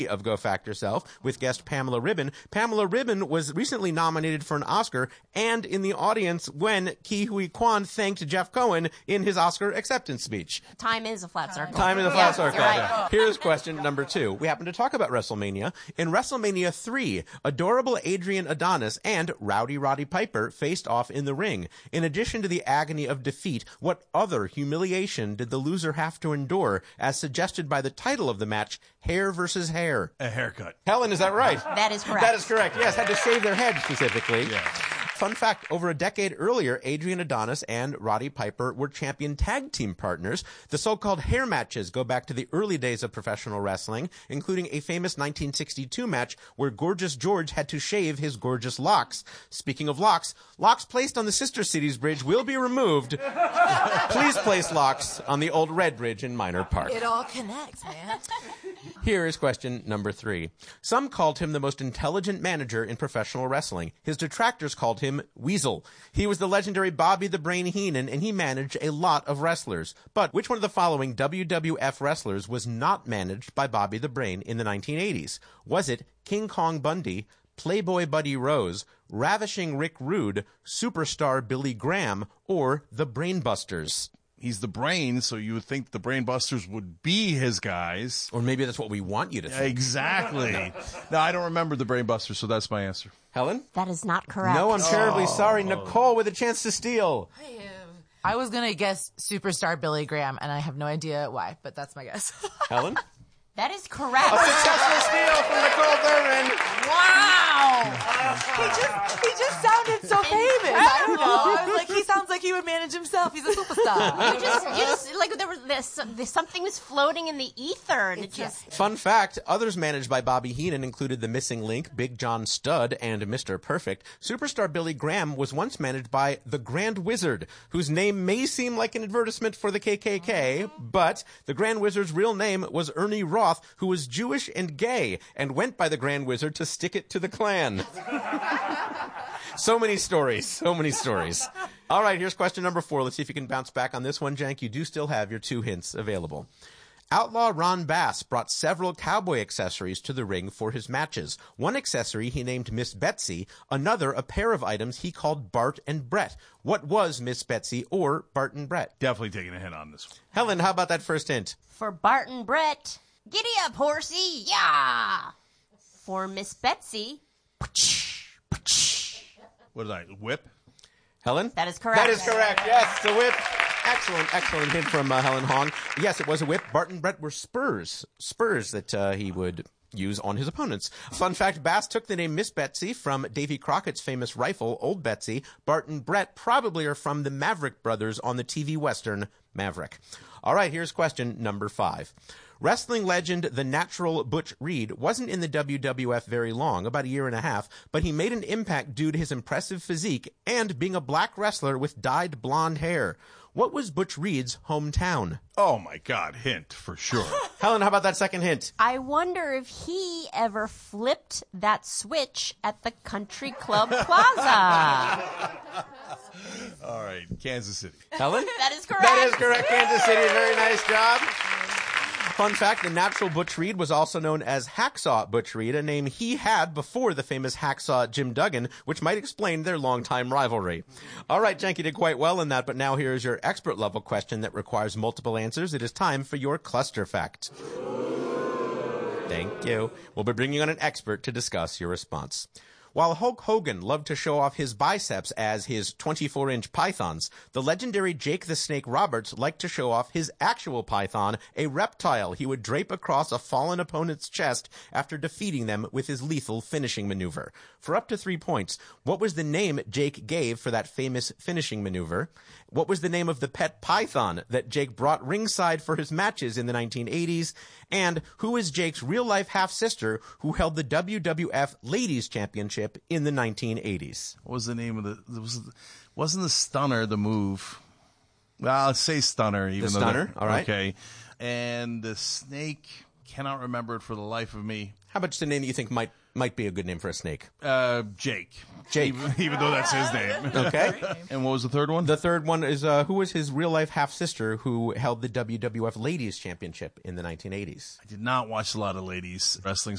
of Go Fact Yourself with guest Pamela Ribben. Pamela Ribben was recently nominated for an Oscar and in the audience when Ke Huy Quan thanked Jeff Cohen in his Oscar acceptance speech. Time is a flat circle. Time is a flat circle. Right. Here's question number 2. We happen to talk about WrestleMania. In WrestleMania 3, adorable Adrian Adonis and Rowdy Roddy Piper faced off in the ring. In addition to the agony of defeat, what other humiliation did the loser have to endure, as suggested by the title of the match, Hair versus Hair? A haircut. Helen, is that right? That is correct. That is correct. Yes, had to shave their head specifically. Yeah. Fun fact, over a decade earlier, Adrian Adonis and Roddy Piper were champion tag team partners. The so-called hair matches go back to the early days of professional wrestling, including a famous 1962 match where Gorgeous George had to shave his gorgeous locks. Speaking of locks, locks placed on the Sister Cities Bridge will be removed. Please place locks on the old Red Bridge in Minor Park. It all connects, man. Here is question number 3. Some called him the most intelligent manager in professional wrestling. His detractors called him Weasel. He was the legendary Bobby the Brain Heenan, and he managed a lot of wrestlers. But which one of the following WWF wrestlers was not managed by Bobby the Brain in the 1980s? Was it King Kong Bundy, Playboy Buddy Rose, Ravishing Rick Rude, Superstar Billy Graham, or the Brainbusters? He's the brain, so you would think the Brainbusters would be his guys. Or maybe that's what we want you to think. Exactly. No, I don't remember the Brainbusters, so that's my answer. Helen? That is not correct. No, I'm terribly sorry. Nicole with a chance to steal. I was going to guess Superstar Billy Graham, and I have no idea why, but that's my guess. Helen? That is correct. A successful steal from Nicole Thurman. Wow! He just sounded so famous. I don't know. I was like, he sounds like he would manage himself. He's a superstar. You just like there was this something was floating in the ether, and it just. Fun fact, others managed by Bobby Heenan included the Missing Link, Big John Studd, and Mr. Perfect. Superstar Billy Graham was once managed by the Grand Wizard, whose name may seem like an advertisement for the KKK, but the Grand Wizard's real name was Ernie Roth, who was Jewish and gay, and went by the Grand Wizard to stick it to the Klan. So many stories. All right, here's question number 4. Let's see if you can bounce back on this one, Jank. You do still have your 2 hints available. Outlaw Ron Bass brought several cowboy accessories to the ring for his matches. One accessory he named Miss Betsy, another a pair of items he called Bart and Brett. What was Miss Betsy or Bart and Brett? Definitely taking a hit on this one. Helen, how about that first hint? For Bart and Brett, giddy up, horsey, yeah. For Miss Betsy, What did I, whip? Helen? That is correct. That is correct, yes, the whip. Excellent hint from Helen Hong. Yes, it was a whip. Bart and Brett were spurs that he would use on his opponents. Fun fact, Bass took the name Miss Betsy from Davy Crockett's famous rifle, Old Betsy. Bart and Brett probably are from the Maverick brothers on the TV Western Maverick. All right, here's question number 5. Wrestling legend The Natural Butch Reed wasn't in the WWF very long, about a year and a half, but he made an impact due to his impressive physique and being a black wrestler with dyed blonde hair. What was Butch Reed's hometown? Oh, my God. Hint, for sure. Helen, how about that second hint? I wonder if he ever flipped that switch at the Country Club Plaza. All right. Kansas City. Helen? That is correct. That is correct, Kansas City. Very nice job. Fun fact, the natural Butch Reed was also known as Hacksaw Butch Reed, a name he had before the famous Hacksaw Jim Duggan, which might explain their longtime rivalry. All right, Janky did quite well in that, but now here's your expert-level question that requires multiple answers. It is time for your cluster fact. Thank you. We'll be bringing on an expert to discuss your response. While Hulk Hogan loved to show off his biceps as his 24-inch pythons, the legendary Jake the Snake Roberts liked to show off his actual python, a reptile he would drape across a fallen opponent's chest after defeating them with his lethal finishing maneuver. For up to 3 points, what was the name Jake gave for that famous finishing maneuver? What was the name of the pet python that Jake brought ringside for his matches in the 1980s? And who is Jake's real-life half-sister who held the WWF Ladies Championship in the 1980s? What was the name of wasn't the stunner the move? Well, I'll say stunner. Even the stunner, all right. Okay. And the snake, cannot remember it for the life of me. How about just a name that you think might be a good name for a snake? Jake. Jake. Even though that's his name. Okay. And what was the third one? The third one is who was his real-life half-sister who held the WWF Ladies Championship in the 1980s? I did not watch a lot of ladies wrestling,